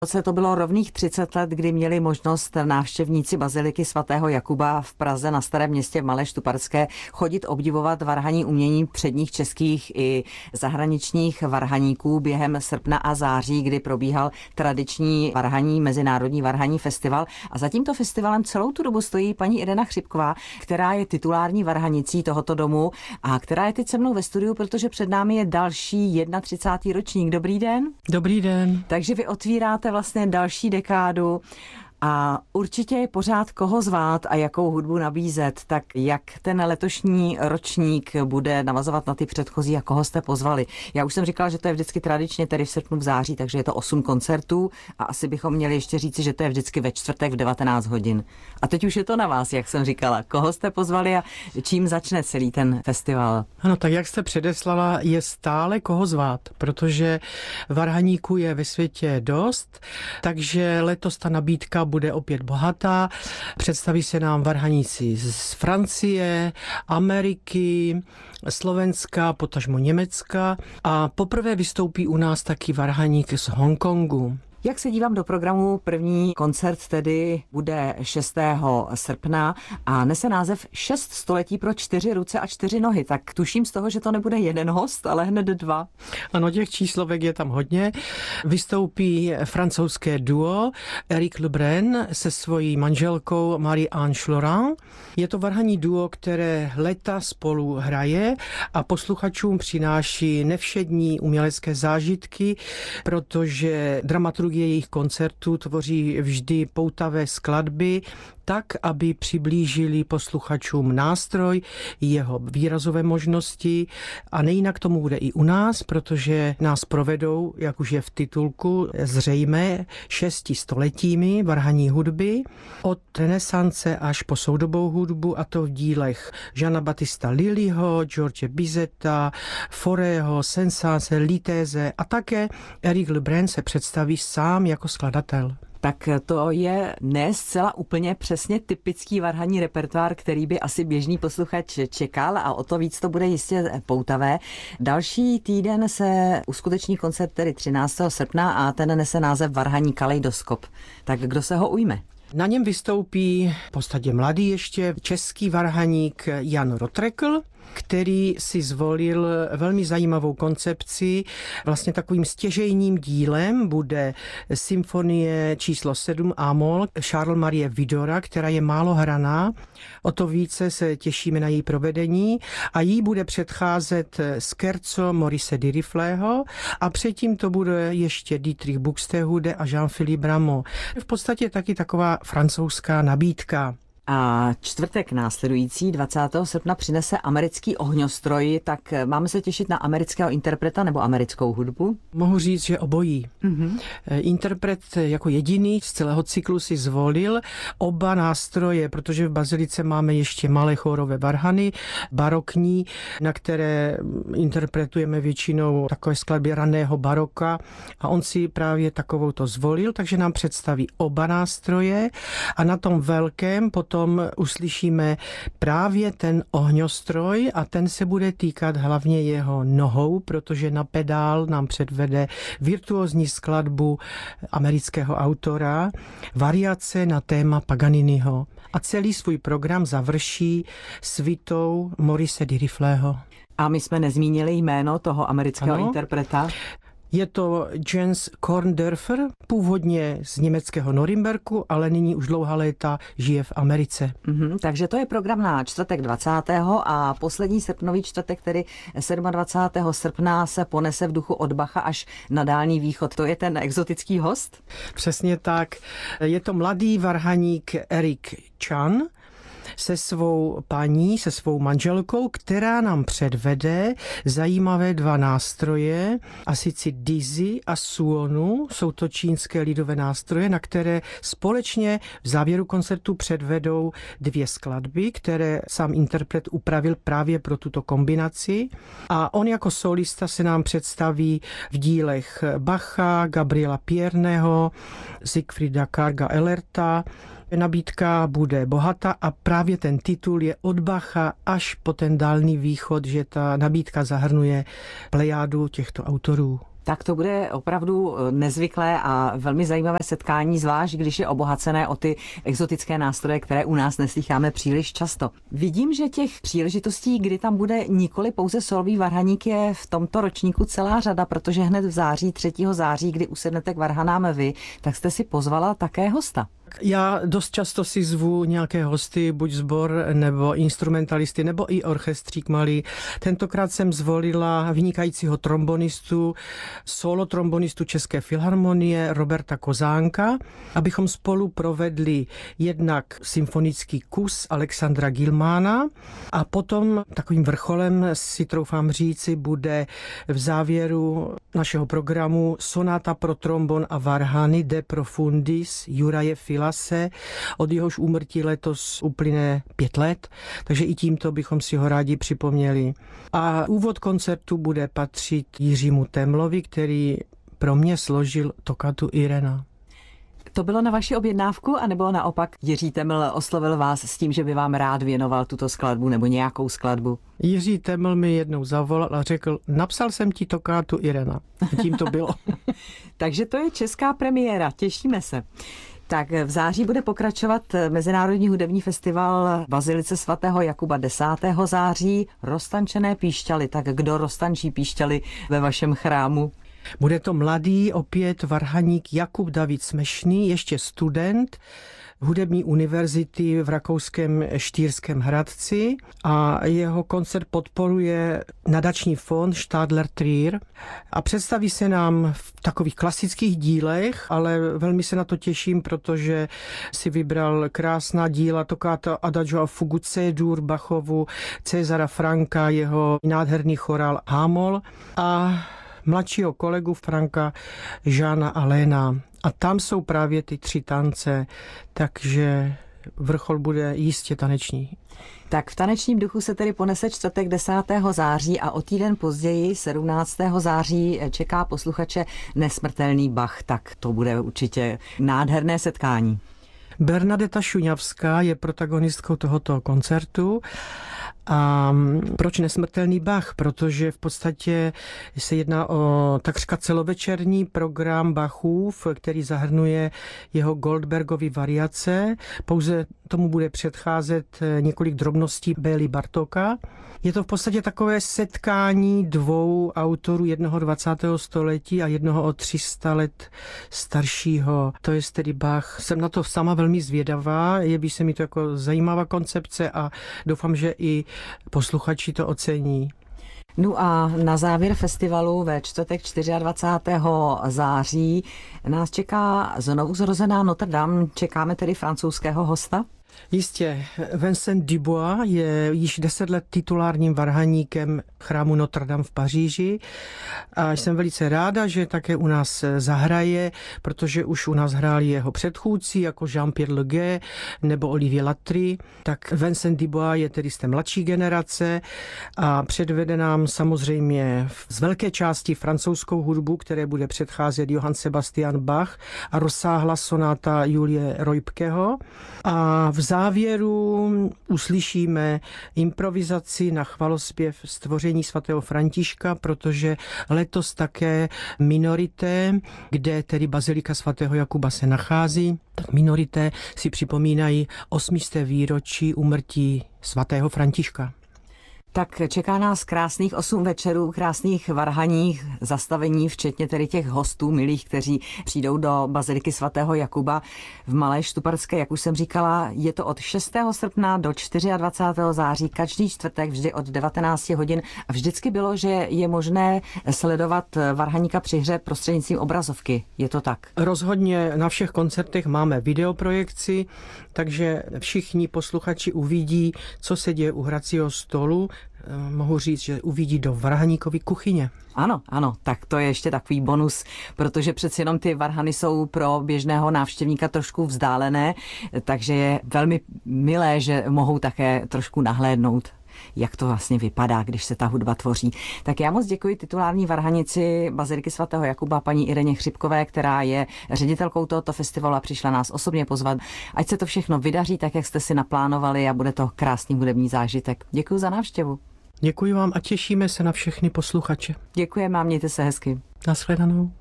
To bylo rovných 30 let, kdy měli možnost návštěvníci baziliky svatého Jakuba v Praze na Starém Městě v Malé Štuparské chodit obdivovat varhanní umění předních českých i zahraničních varhaníků během srpna a září, kdy probíhal tradiční varhaní, mezinárodní varhaní festival. A za tímto festivalem celou tu dobu stojí paní Irena Chřipková, která je titulární varhanicí tohoto domu a která je teď se mnou ve studiu, protože před námi je další 31. ročník. Dobrý den. Dobrý den. Takže vy otvíráte vlastně další dekádu a určitě je pořád koho zvát a jakou hudbu nabízet. Tak jak ten letošní ročník bude navazovat na ty předchozí a koho jste pozvali? Já už jsem říkala, že to je vždycky tradičně tedy v srpnu, v září, takže je to 8 koncertů a asi bychom měli ještě říci, že to je vždycky ve čtvrtek v 19 hodin. A teď už je to na vás, jak jsem říkala. Koho jste pozvali a čím začne celý ten festival? Ano, tak jak jste předeslala, je stále koho zvát, protože varhaníků je ve světě dost, takže letos ta nabídka bude opět bohatá. Představí se nám varhaníci z Francie, Ameriky, Slovenska, potažmo Německa a poprvé vystoupí u nás taky varhaník z Hongkongu. Jak se dívám do programu, první koncert tedy bude 6. srpna a nese název 6 století pro 4 ruce a 4 nohy. Tak tuším z toho, že to nebude jeden host, ale hned 2. Ano, těch číslovek je tam hodně. Vystoupí francouzské duo Eric Lebrun se svojí manželkou Marie-Anne Florent. Je to varhaní duo, které léta spolu hraje a posluchačům přináší nevšední umělecké zážitky, protože dramaturgie jejich koncertů tvoří vždy poutavé skladby, tak, aby přiblížili posluchačům nástroj, jeho výrazové možnosti a nejinak tomu bude i u nás, protože nás provedou, jak už je v titulku zřejmé, 6 stoletími varhaní hudby, od renesance až po soudobou hudbu, a to v dílech Jeana Battista Lillyho, George Bizeta, Forého, Saint-Saëns, Litéze a také Eric Lebrun se představí sám jako skladatel. Tak to je ne zcela úplně přesně typický varhanní repertoár, který by asi běžný posluchač čekal a o to víc to bude jistě poutavé. Další týden se uskuteční koncert tedy 13. srpna a ten nese název Varhaní kaleidoskop. Tak kdo se ho ujme? Na něm vystoupí v podstatě mladý ještě český varhaník Jan Rotrekl, který si zvolil velmi zajímavou koncepci. Vlastně takovým stěžejním dílem bude symfonie číslo 7 A-moll Charles Marie Widora, která je málo hraná. O to více se těšíme na její provedení a jí bude předcházet scherzo Maurice Diriffleho a předtím to bude ještě Dietrich Buxtehude a Jean-Philippe Rameau. V podstatě taky taková francouzská nabídka. A čtvrtek následující 20. srpna přinese americký ohňostroj, tak máme se těšit na amerického interpreta nebo americkou hudbu? Mohu říct, že obojí. Interpret jako jediný z celého cyklu si zvolil oba nástroje, protože v bazilice máme ještě malé chórové varhany, barokní, na které interpretujeme většinou takové skladby raného baroka a on si právě takovou to zvolil, takže nám představí oba nástroje a na tom velkém potom uslyšíme právě ten ohňostroj a ten se bude týkat hlavně jeho nohou, protože na pedál nám předvede virtuózní skladbu amerického autora, variace na téma Paganiniho. A celý svůj program završí svitou Maurice Diriffleho. A my jsme nezmínili jméno toho amerického interpreta. Je to Jens Korndörfer, původně z německého Norimberku, ale nyní už dlouhá léta žije v Americe. Takže to je program na čtvrtek 20. a poslední srpnový čtvrtek, tedy 27. srpna, se ponese v duchu od Bacha až na Dálný východ. To je ten exotický host? Přesně tak. Je to mladý varhaník Eric Chan, se svou paní, se svou manželkou, která nám předvede zajímavé 2 nástroje, a sice dizi a suonu. Jsou to čínské lidové nástroje, na které společně v závěru koncertu předvedou 2 skladby, které sám interpret upravil právě pro tuto kombinaci. A on jako solista se nám představí v dílech Bacha, Gabriela Pierneho, Siegfrieda Karga Ellerta. Nabídka bude bohatá a právě ten titul je od Bacha až po ten Dálný východ, že ta nabídka zahrnuje plejádu těchto autorů. Tak to bude opravdu nezvyklé a velmi zajímavé setkání, zvlášť když je obohacené o ty exotické nástroje, které u nás neslýcháme příliš často. Vidím, že těch příležitostí, kdy tam bude nikoli pouze solový varhaník, je v tomto ročníku celá řada, protože hned v září, 3. září, kdy usednete k varhanám vy, tak jste si pozvala také hosta. Já dost často si zvu nějaké hosty, buď sbor, nebo instrumentalisty, nebo i orchestřík malý. Tentokrát jsem zvolila vynikajícího trombonistu, solo trombonistu České filharmonie Roberta Kozánka, abychom spolu provedli jednak symfonický kus Alexandra Gilmána a potom takovým vrcholem, si troufám říci, bude v závěru našeho programu sonáta pro trombon a varhany De Profundis Juraje Filase, od jehož úmrtí letos uplyne 5 let, takže i tímto bychom si ho rádi připomněli. A úvod koncertu bude patřit Jiřímu Temlovi, který pro mě složil Tokatu Irena. To bylo na vaši objednávku, anebo naopak Jiří Teml oslovil vás s tím, že by vám rád věnoval tuto skladbu nebo nějakou skladbu? Jiří Teml mi jednou zavolal a řekl, napsal jsem ti Tokátu Irena. A tím to bylo. Takže to je česká premiéra, těšíme se. Tak v září bude pokračovat Mezinárodní hudební festival v Bazilice svatého Jakuba 10. září. Roztančené píšťaly. Tak kdo roztančí píšťaly ve vašem chrámu? Bude to mladý opět varhaník Jakub David Smešný, ještě student hudební univerzity v rakouském Štýrském Hradci a jeho koncert podporuje nadační fond Stadler Trier a představí se nám v takových klasických dílech, ale velmi se na to těším, protože si vybral krásná díla Toccata Adagio a Fugu C-dur Bachovu, Cezara Franka, jeho nádherný chorál Hámol a mladšího kolegu Franka Žána Aléna. A tam jsou právě ty 3 tance, takže vrchol bude jistě taneční. Tak v tanečním duchu se tedy ponese čtvrtek 10. září a o týden později 17. září čeká posluchače Nesmrtelný Bach. Tak to bude určitě nádherné setkání. Bernadeta Šuňavská je protagonistkou tohoto koncertu. A proč Nesmrtelný Bach? Protože v podstatě se jedná o takřka celovečerní program Bachův, který zahrnuje jeho Goldbergovy variace. Pouze tomu bude předcházet několik drobností Bély Bartóka. Je to v podstatě takové setkání 2 autorů, jednoho 20. století a jednoho o 300 let staršího. To je tedy Bach. Jsem na to sama velmi zvědavá, jeví se mi to jako zajímavá koncepce a doufám, že i posluchači to ocení. No a na závěr festivalu ve čtvrtek 24. září nás čeká znovu zrozená Notre Dame. Čekáme tedy francouzského hosta? Jistě, Vincent Dubois je již 10 let titulárním varhaníkem chrámu Notre Dame v Paříži a jsem velice ráda, že také u nás zahraje, protože už u nás hráli jeho předchůdci jako Jean-Pierre Leguet nebo Olivier Latry. Tak Vincent Dubois je tedy z té mladší generace a předvede nám samozřejmě z velké části francouzskou hudbu, které bude předcházet Johann Sebastian Bach a rozsáhla sonáta Julie Reubkeho. A v závěru uslyšíme improvizaci na chvalospěv Stvoření svatého Františka, protože letos také Minorité, kde tedy Bazilika svatého Jakuba se nachází, tak Minorité si připomínají 800. výročí úmrtí svatého Františka. Tak čeká nás krásných 8 večerů, krásných varhaních zastavení, včetně tedy těch hostů milých, kteří přijdou do Baziliky svatého Jakuba v Malé Štuparské. Jak už jsem říkala, je to od 6. srpna do 24. září, každý čtvrtek, vždy od 19 hodin. A vždycky bylo, že je možné sledovat varhaníka při hře prostřednictvím obrazovky. Je to tak? Rozhodně na všech koncertech máme videoprojekci, takže všichni posluchači uvidí, co se děje u hracího stolu. Mohu říct, že uvidí do varhaníkovy kuchyně. Ano, tak to je ještě takový bonus, protože přeci jenom ty varhany jsou pro běžného návštěvníka trošku vzdálené, takže je velmi milé, že mohou také trošku nahlédnout, jak to vlastně vypadá, když se ta hudba tvoří. Tak já moc děkuji titulární varhanici Baziliky svatého Jakuba, paní Ireně Chřipkové, která je ředitelkou tohoto festivalu a přišla nás osobně pozvat. Ať se to všechno vydaří tak, jak jste si naplánovali a bude to krásný hudební zážitek. Děkuji za návštěvu. Děkuji vám a těšíme se na všechny posluchače. Děkujeme a mějte se hezky. Nashledanou.